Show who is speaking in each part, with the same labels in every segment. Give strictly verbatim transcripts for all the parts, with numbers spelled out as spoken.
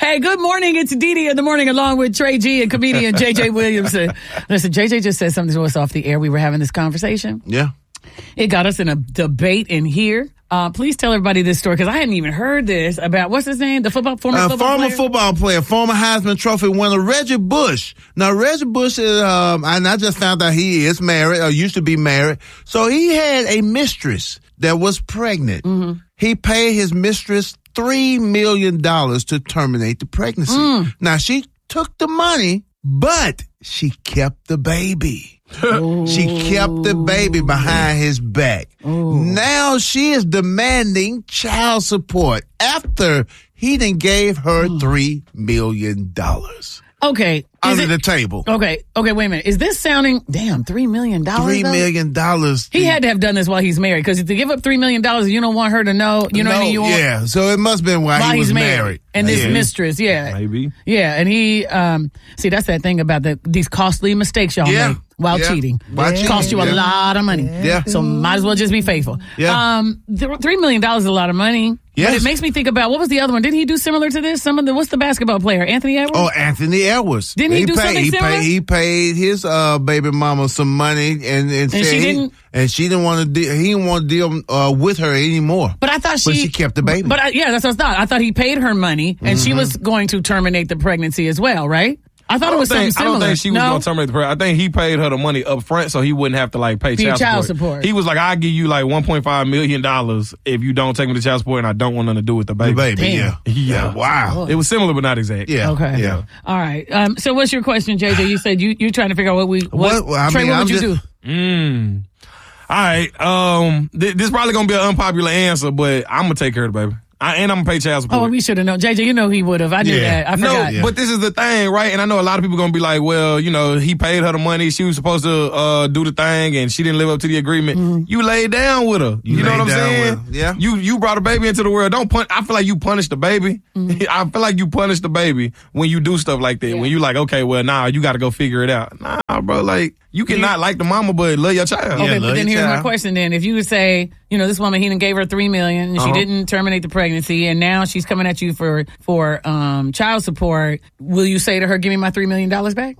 Speaker 1: Hey, good morning. It's Dee Dee in the morning along with Trey G and comedian J J Williamson. Listen, J J just said something to us off the air. We were having this conversation.
Speaker 2: Yeah.
Speaker 1: It got us in a debate in here. Uh, please tell everybody this story, because I hadn't even heard this about, what's his name? The football, former
Speaker 2: uh,
Speaker 1: football
Speaker 2: former
Speaker 1: player?
Speaker 2: football player, former Heisman Trophy winner, Reggie Bush. Now, Reggie Bush is, um, and I just found out he is married, or used to be married. So he had a mistress that was pregnant. Mm-hmm. He paid his mistress three million dollars to terminate the pregnancy. Mm. Now, she took the money, but she kept the baby. She kept the baby behind his back. Ooh. Now she is demanding child support after he done gave her three million dollars.
Speaker 1: Okay.
Speaker 2: Under
Speaker 1: it,
Speaker 2: the table.
Speaker 1: Okay. Okay, wait a minute. Is this sounding, damn, three million dollars?
Speaker 2: Three million dollars.
Speaker 1: He had to have done this while he's married, because to give up three million dollars, you don't want her to know, you know
Speaker 2: no,
Speaker 1: what I mean? You want,
Speaker 2: yeah, so it must have been while,
Speaker 1: while
Speaker 2: he was
Speaker 1: he's married.
Speaker 2: married.
Speaker 1: And this
Speaker 2: yeah.
Speaker 1: mistress, yeah.
Speaker 3: Maybe.
Speaker 1: Yeah, and he, um, see, that's that thing about the, these costly mistakes y'all
Speaker 2: yeah.
Speaker 1: make while
Speaker 2: yeah.
Speaker 1: cheating.
Speaker 2: While
Speaker 1: It
Speaker 2: cheating.
Speaker 1: cost you a
Speaker 2: yeah.
Speaker 1: lot of money.
Speaker 2: Yeah.
Speaker 1: So might as well just be faithful.
Speaker 2: Yeah.
Speaker 1: Um, th- three million dollars is a lot of money.
Speaker 2: Yes.
Speaker 1: But it makes me think about, what was the other one? Didn't he do similar to this? Some of the, what's the basketball player? Anthony Edwards?
Speaker 2: Oh, Anthony Edwards.
Speaker 1: Didn't he,
Speaker 2: he
Speaker 1: do
Speaker 2: paid,
Speaker 1: something
Speaker 2: he
Speaker 1: similar?
Speaker 2: Paid, he paid his uh, baby mama some money, and and,
Speaker 1: And
Speaker 2: said
Speaker 1: she
Speaker 2: he,
Speaker 1: didn't-
Speaker 2: and she didn't want to. De- he didn't want to deal uh, with her anymore.
Speaker 1: But I thought she,
Speaker 2: But she kept the baby.
Speaker 1: But I, yeah, that's what I thought. I thought he paid her money, and
Speaker 2: Mm-hmm.
Speaker 1: she was going to terminate the pregnancy as well, right? I thought
Speaker 3: I
Speaker 1: it
Speaker 3: don't,
Speaker 1: was something
Speaker 3: think, I
Speaker 1: similar.
Speaker 3: don't think she was
Speaker 1: no?
Speaker 3: going to terminate the prayer. I think he paid her the money up front so he wouldn't have to like pay
Speaker 1: Pay
Speaker 3: child,
Speaker 1: child
Speaker 3: support.
Speaker 1: support.
Speaker 3: He was like, I'll give you like one point five million dollars if you don't take me to child support, and I don't want nothing to do with the baby.
Speaker 2: The baby,
Speaker 1: Damn.
Speaker 2: yeah.
Speaker 3: Yeah.
Speaker 2: Wow.
Speaker 3: It was similar but not exact.
Speaker 2: Yeah.
Speaker 1: Okay.
Speaker 2: Yeah.
Speaker 1: All right. Um, so what's your question, J J? You said you, you're trying to figure out what we, what,
Speaker 2: What- well, I
Speaker 1: Trey,
Speaker 2: mean,
Speaker 1: what would
Speaker 2: I'm
Speaker 1: you
Speaker 2: just-
Speaker 1: do?
Speaker 3: Mm. All right. Um, th- this is probably going to be an unpopular answer, but I'm going to take care of the baby. I, and I'm going to pay child support.
Speaker 1: Oh, we should have known. J J, you know he would have. I knew
Speaker 2: Yeah.
Speaker 1: that. I
Speaker 3: No,
Speaker 1: forgot.
Speaker 2: Yeah.
Speaker 3: but this is the thing, right? And I know a lot of people going to be like, well, you know, he paid her the money. She was supposed to uh, do the thing, and she didn't live up to the agreement.
Speaker 1: Mm-hmm.
Speaker 3: You laid down with her. You,
Speaker 2: You
Speaker 3: know what I'm
Speaker 2: laid down
Speaker 3: saying?
Speaker 2: with her. Yeah.
Speaker 3: You you brought a baby into the world. Don't pun- I feel like you punish the baby.
Speaker 1: Mm-hmm.
Speaker 3: I feel like you punish the baby when you do stuff like that.
Speaker 1: Yeah.
Speaker 3: When you like, okay, well, nah, you got to go figure it out. Nah, bro, like, you cannot like the mama, but love your child.
Speaker 1: Okay,
Speaker 2: Yeah,
Speaker 1: but
Speaker 2: love
Speaker 1: then
Speaker 2: your
Speaker 1: here's my
Speaker 2: child.
Speaker 1: question then. If you would say, you know, this woman, he done gave her three million and she
Speaker 3: Uh-huh.
Speaker 1: didn't terminate the pregnancy, and now she's coming at you for, for, um, child support, will you say to her, give me my three million dollars back?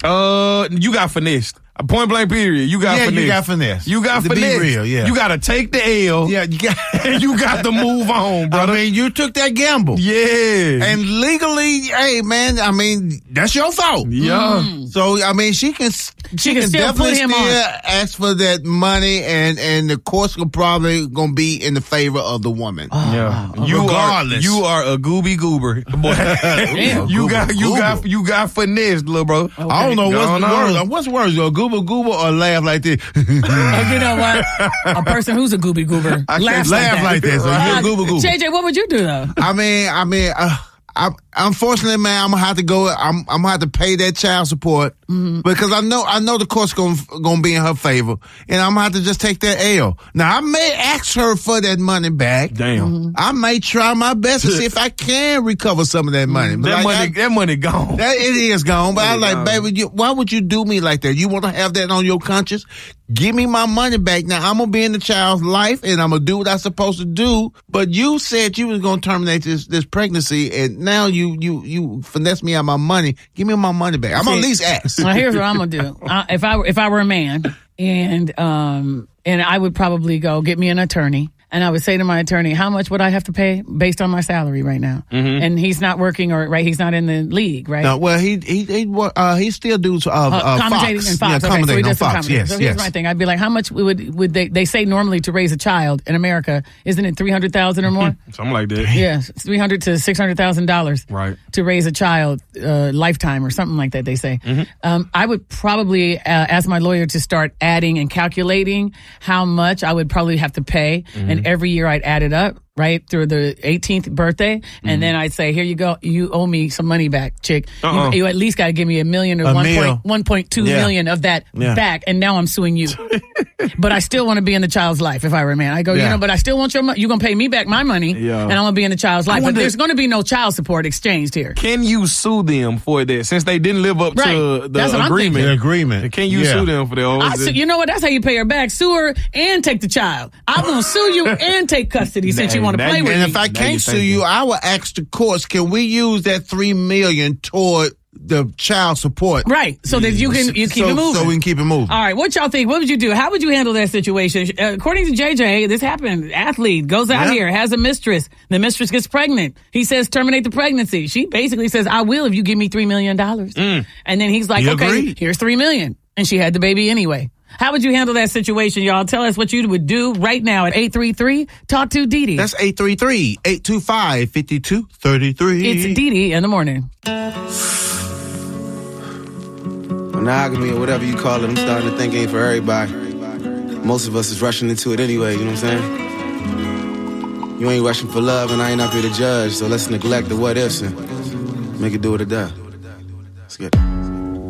Speaker 3: Uh, you got finessed. A point blank period. You got
Speaker 2: Yeah, you
Speaker 3: finesse.
Speaker 2: got finesse.
Speaker 3: You got
Speaker 2: To be
Speaker 3: finesse.
Speaker 2: real, yeah.
Speaker 3: You got to take the L.
Speaker 2: Yeah, you got.
Speaker 3: And you got to move on, brother.
Speaker 2: I mean, you took that gamble.
Speaker 3: Yeah.
Speaker 2: And legally, hey, man, I mean, that's your fault.
Speaker 3: yeah.
Speaker 2: So, I mean, she can, she,
Speaker 1: She can still
Speaker 2: definitely
Speaker 1: put him
Speaker 2: still
Speaker 1: on.
Speaker 2: ask for that money, and, and the courts are probably going to be in the favor of the woman.
Speaker 3: Yeah. You
Speaker 2: Regardless.
Speaker 3: are you are a gooby goober, boy.
Speaker 1: Damn.
Speaker 3: you got you
Speaker 2: Goober.
Speaker 3: got you got finesse, little bro.
Speaker 2: I don't know
Speaker 3: Going
Speaker 2: what's
Speaker 3: on.
Speaker 2: worse. What's worse, though? Goober goober or laugh like this?
Speaker 1: Oh, you know what? A person who's a gooby goober
Speaker 2: I can't
Speaker 1: laughs
Speaker 2: laugh
Speaker 1: like
Speaker 2: like
Speaker 1: that.
Speaker 2: that. So
Speaker 1: Uh,
Speaker 2: you're a goober goober.
Speaker 1: J J, what would you do though?
Speaker 2: I mean, I mean, uh, I, unfortunately, man, I'm gonna have to go. I'm, I'm gonna have to pay that child support
Speaker 1: Mm-hmm.
Speaker 2: because I know, I know the court's gonna gonna be in her favor, and I'm gonna have to just take that L. Now, I may ask her for that money back.
Speaker 3: Damn.
Speaker 1: Mm-hmm.
Speaker 2: I may try my best to see if I can recover some of that money. But
Speaker 3: That
Speaker 2: like,
Speaker 3: money
Speaker 2: I-
Speaker 3: that money gone.
Speaker 2: that it is gone, but I
Speaker 3: It
Speaker 2: like,
Speaker 3: gone.
Speaker 2: baby, you, why would you do me like that? You want to have that on your conscience? Give me my money back. Now, I'm going to be in the child's life, and I'm going to do what I'm supposed to do, but you said you was going to terminate this this pregnancy, and now you you you finesse me out my money. Give me my money back. I'm going to at least ask.
Speaker 1: Well, here's what I'm gonna do. Uh, if I were- if I were a man, and um and I would probably go get me an attorney, and I would say to my attorney, how much would I have to pay based on my salary right now?
Speaker 3: Mm-hmm.
Speaker 1: And he's not working, or right, he's not in the league, right?
Speaker 2: No, well, he he he wo- uh, he still does uh, uh,
Speaker 1: Uh, commentating
Speaker 2: Fox.
Speaker 1: in Fox.
Speaker 2: Yeah,
Speaker 1: Okay, so he
Speaker 2: commentating on
Speaker 1: does some
Speaker 2: Fox.
Speaker 1: commentating.
Speaker 2: Yes,
Speaker 1: so here's
Speaker 2: yes.
Speaker 1: my thing. I'd be like, how much would would they they say normally to raise a child in America? Isn't it three hundred thousand or more?
Speaker 3: Something like that.
Speaker 1: Yeah, three hundred to six hundred thousand dollars,
Speaker 3: Right.
Speaker 1: to raise a child, uh, lifetime or something like that. They say.
Speaker 3: Mm-hmm.
Speaker 1: Um, I would probably uh, ask my lawyer to start adding and calculating how much I would probably have to pay,
Speaker 3: Mm-hmm.
Speaker 1: and every year I'd add it up. Right through the eighteenth birthday,
Speaker 3: Mm-hmm.
Speaker 1: and then I'd say, "Here you go. You owe me some money back, chick.
Speaker 3: Uh-uh.
Speaker 1: You, you at least got to give me a million or
Speaker 2: A
Speaker 1: one
Speaker 2: meal.
Speaker 1: point one point two
Speaker 2: Yeah.
Speaker 1: million of that
Speaker 2: Yeah.
Speaker 1: back." And now I'm suing you. But I still want to be in the child's life if I were a man. I go, you
Speaker 2: Yeah.
Speaker 1: know, but I still want your money. You're gonna pay me back my money,
Speaker 3: Yeah.
Speaker 1: and I'm gonna be in the child's life. But
Speaker 3: wonder-
Speaker 1: there's gonna be no child support exchanged here.
Speaker 3: Can you sue them for that since they didn't live up
Speaker 1: Right.
Speaker 3: to the
Speaker 1: That's what I'm
Speaker 3: agreement?
Speaker 1: thinking.
Speaker 2: The agreement.
Speaker 3: Can you
Speaker 2: Yeah.
Speaker 3: sue them for that? Or
Speaker 1: I
Speaker 3: is
Speaker 1: su-
Speaker 3: it-
Speaker 1: you know what? That's how you pay her back. Sue her and take the child. I'm gonna sue you and take custody since you
Speaker 3: Nasty.
Speaker 1: want to
Speaker 3: Now
Speaker 1: play
Speaker 3: you-
Speaker 1: with
Speaker 2: And
Speaker 1: me.
Speaker 2: if I
Speaker 3: Now
Speaker 2: can't
Speaker 3: you
Speaker 2: sue
Speaker 3: thinking.
Speaker 2: you, I will ask the courts, can we use that three million toward the child support?
Speaker 1: Right, so that you can you keep
Speaker 2: so,
Speaker 1: it moving.
Speaker 2: So we can keep it moving.
Speaker 1: All right, what y'all think? What would you do? How would you handle that situation? Uh, according to J J, this happened. Athlete goes out
Speaker 2: Yeah.
Speaker 1: here, has a mistress. The mistress gets pregnant. He says, terminate the pregnancy. She basically says, I will if you give me three million dollars. And then he's like,
Speaker 2: You
Speaker 1: okay,
Speaker 2: agree?
Speaker 1: here's three million dollars. And she had the baby anyway. How would you handle that situation, y'all? Tell us what you would do right now at eight three three, talk to Dee Dee.
Speaker 2: That's eight three three, eight two five, five two three three.
Speaker 1: It's Dee Dee in the morning.
Speaker 4: Monogamy or whatever you call it, I'm starting to think ain't for everybody. Most of us is rushing into it anyway, you know what I'm saying? You ain't rushing for love and I ain't up here to judge, so let's neglect the what ifs and make it do what it does. Let's get it.